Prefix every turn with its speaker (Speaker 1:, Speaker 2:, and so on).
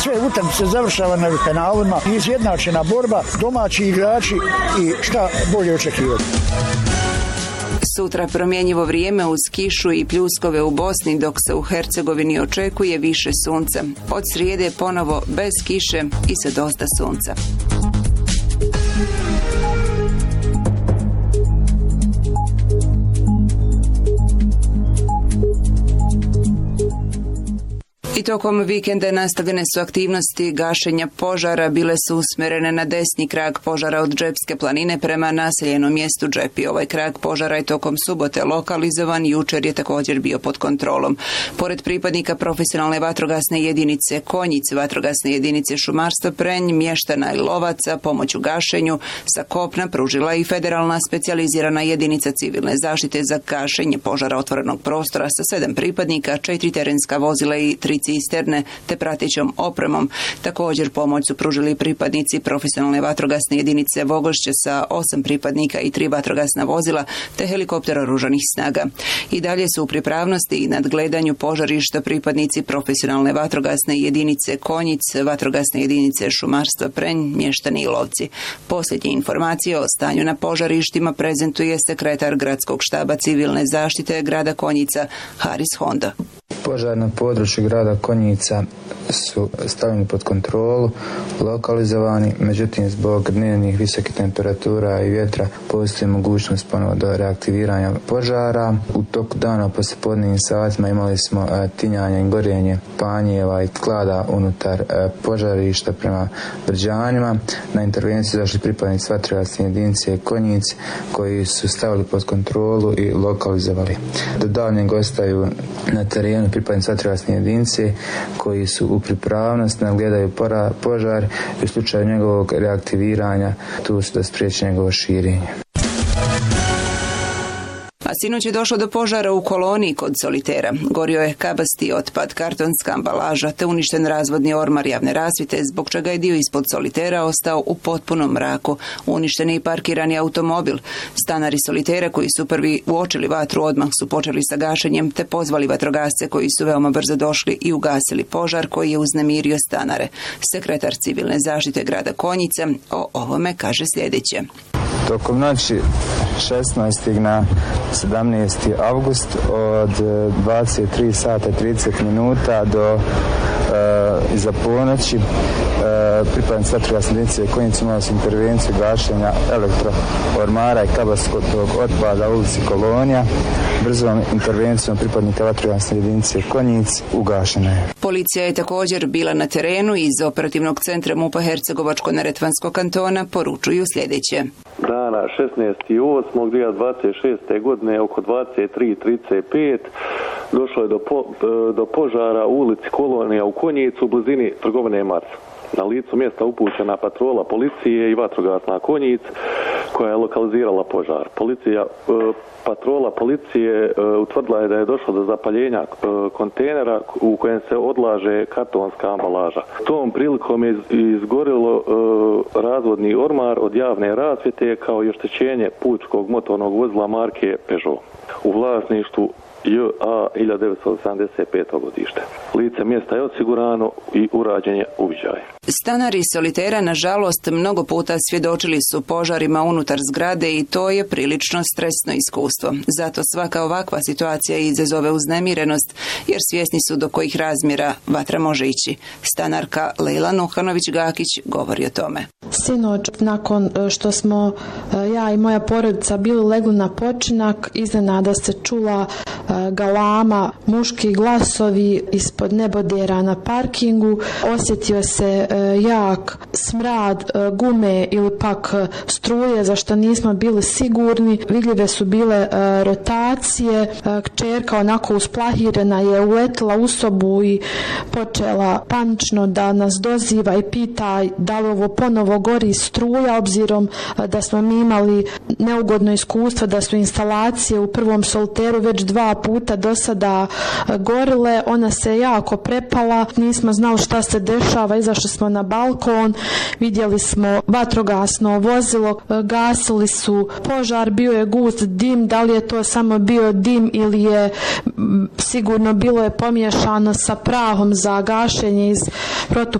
Speaker 1: Sve utakmice završava na penalima, izjednačena borba, domaći igrači i šta bolje očekivati.
Speaker 2: Sutra promjenjivo vrijeme uz kišu i pljuskove u Bosni, dok se u Hercegovini očekuje više sunca. Od srijede ponovo bez kiše i sa dosta sunca. I tokom vikenda nastavljene su aktivnosti gašenja požara, bile su usmjerene na desni krag požara od Džepske planine prema naseljenom mjestu Džepi. Ovaj krag požara je tokom subote lokalizovan, jučer je također bio pod kontrolom. Pored pripadnika profesionalne vatrogasne jedinice Konjic, vatrogasne jedinice šumarstva Prenj, mještana i lovaca, pomoć u gašenju sa kopna pružila i federalna specijalizirana jedinica civilne zaštite za gašenje požara otvorenog prostora sa 7 pripadnika, 4 terenska vozila i 3 cisterne te pratećom opremom. Također pomoć su pružili pripadnici profesionalne vatrogasne jedinice Vogošće sa 8 pripadnika i 3 vatrogasna vozila te helikopter oružanih snaga. I dalje su u pripravnosti i nadgledanju požarišta pripadnici profesionalne vatrogasne jedinice Konjic, vatrogasne jedinice šumarstva Prenj, mještani i lovci. Posljednje informacije o stanju na požarištima prezentuje sekretar gradskog štaba civilne zaštite grada Konjica Haris Honda.
Speaker 3: Požar na području grada Konjica su stavljeni pod kontrolu, lokalizovani, međutim zbog dnevnih visokih temperatura i vjetra postoji mogućnost ponovo do reaktiviranja požara. U toku dana poslijepodnevnim satima imali smo tinjanje i gorjenje panjeva i sklada unutar požarišta prema Brđanima. Na intervenciju zašli pripadnici vatrogasne jedinice Konjic koji su stavili pod kontrolu i lokalizovali. Do daljnjeg ostaju na terenu pripadnici vatrogasne jedinice koji su u pripravnosti, nadgledaju požar i u slučaju njegovog reaktiviranja tu su da spriječi njegovo širenje.
Speaker 2: A sinoć je došlo do požara u koloniji kod Solitera. Gorio je kabasti otpad, kartonska ambalaža te uništen razvodni ormar javne rasvjete, zbog čega je dio ispod Solitera ostao u potpunom mraku. Uništen je i parkirani automobil. Stanari Solitera koji su prvi uočili vatru odmah su počeli sa gašenjem te pozvali vatrogasce koji su veoma brzo došli i ugasili požar koji je uznemirio stanare. Sekretar civilne zaštite grada Konjica o ovome kaže sljedeće.
Speaker 3: Tokom noći 16. na 17. avgust od 23 sata 30 minuta do iza ponoći pripadnici vatrogasne jedinice Konjica imali su intervenciju gašenja elektroormara i kabastog otpada u ulici Kolonija. Brzom intervencijom pripadnika vatrogasne jedinice Konjic ugašena je.
Speaker 2: Policija je također bila na terenu i iz operativnog centra MUP-a Hercegovačko-neretvanskog kantona poručuju sljedeće.
Speaker 4: Dana 16.8.2026. godine oko 23.35 došlo je do požara u ulici Kolonija u Konjicu u blizini trgovine Mars. Na licu mjesta upućena patrola policije i vatrogasna Konjic koja je lokalizirala požar. Patrola policije utvrdila je da je došlo do zapaljenja kontejnera u kojem se odlaže kartonska ambalaža. Tom prilikom je izgorilo razvodni ormar od javne rasvjete kao i oštećenje pučkog motornog vozila marke Peugeot u vlasništvu JA 1985. godište. Lice mjesta je osigurano i urađen je uviđaj.
Speaker 2: Stanari Solitera, nažalost, mnogo puta svjedočili su požarima unutar zgrade i to je prilično stresno iskustvo. Zato svaka ovakva situacija izazove uznemirenost, jer svjesni su do kojih razmjera vatra može ići. Stanarka Lejla Nuhanović-Gakić govori o tome.
Speaker 5: Sinoć, nakon što smo ja i moja porodica bili legli na počinak, iznenada se čula galama, muški glasovi ispod nebodera na parkingu. Osjetio se jak smrad gume ili pak struje, za što nismo bili sigurni. Vidljive su bile rotacije. Kćerka onako usplahirena je uletila u sobu i počela panično da nas doziva i pita da li ovo ponovo gori struja, obzirom da smo mi imali neugodno iskustvo da su instalacije u prvom Soliteru već 2 puta do sada gorile. Ona se jako prepala, nismo znali šta se dešava, izašli smo na balkon, vidjeli smo vatrogasno vozilo, gasili su požar, bio je gust dim, da li je to samo bio dim ili je sigurno bilo je pomiješano sa prahom za gašenje iz